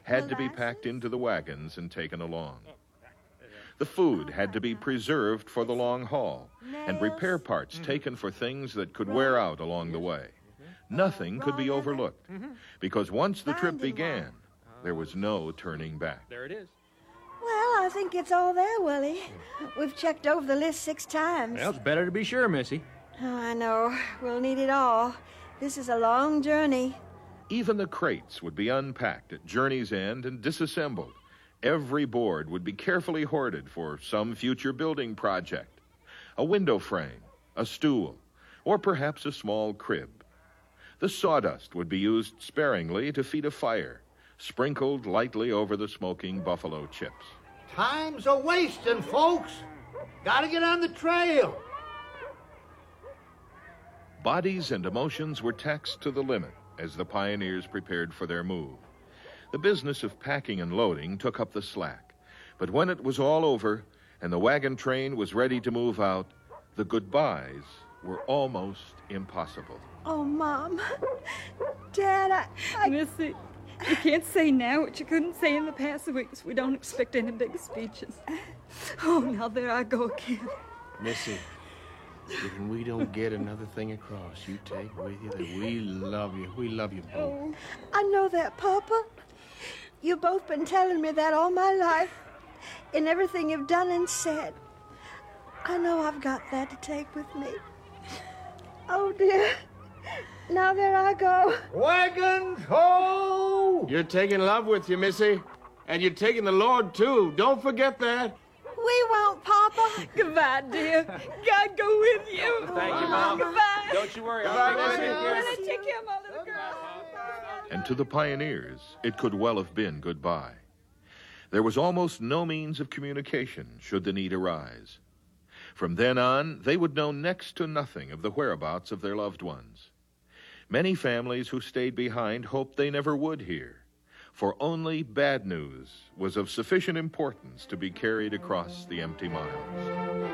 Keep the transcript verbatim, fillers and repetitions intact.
had to be packed into the wagons and taken along. The food had to be preserved for the long haul, and repair parts taken for things that could wear out along the way. Nothing could be overlooked, because once the trip began, there was no turning back. There it is. Well, I think it's all there, Willie. We've checked over the list six times. Well, it's better to be sure, Missy. Oh, I know. We'll need it all. This is a long journey. Even the crates would be unpacked at journey's end and disassembled. Every board would be carefully hoarded for some future building project. A window frame, a stool, or perhaps a small crib. The sawdust would be used sparingly to feed a fire, sprinkled lightly over the smoking buffalo chips. Time's a wasting, folks. Gotta get on the trail. Bodies and emotions were taxed to the limit as the pioneers prepared for their move. The business of packing and loading took up the slack. But when it was all over and the wagon train was ready to move out, the goodbyes were almost impossible. Oh, Mom. Dad, I... I... Missy, you can't say now what you couldn't say in the past weeks. We don't expect any big speeches. Oh, now there I go again. Missy, if we don't get another thing across, you take with you that we love you. We love you both. Oh, I know that, Papa. You've both been telling me that all my life, in everything you've done and said. I know I've got that to take with me. Oh, dear. Now there I go. Wagons, ho! You're taking love with you, Missy. And you're taking the Lord, too. Don't forget that. We won't, Papa. Goodbye, dear. God go with you. Thank you, Mom. Goodbye. Don't you worry. Goodbye, I'll Missy. take care of Willie, take care of my little girl. And to the pioneers, it could well have been goodbye. There was almost no means of communication should the need arise. From then on, they would know next to nothing of the whereabouts of their loved ones. Many families who stayed behind hoped they never would hear, for only bad news was of sufficient importance to be carried across the empty miles.